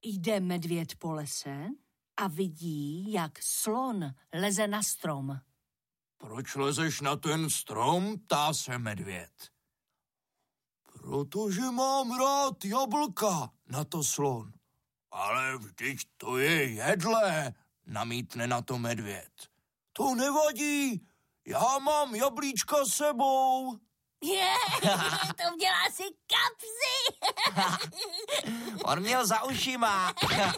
Jde medvěd po lese a vidí, jak slon leze na strom. Proč lezeš na ten strom, ptá se medvěd. Protože mám rád jablka, na to slon. Ale vždyť to je jedlé, namítne na to medvěd. To nevadí, já mám jablíčka s sebou. To měla si kapsy. On měl za ušima.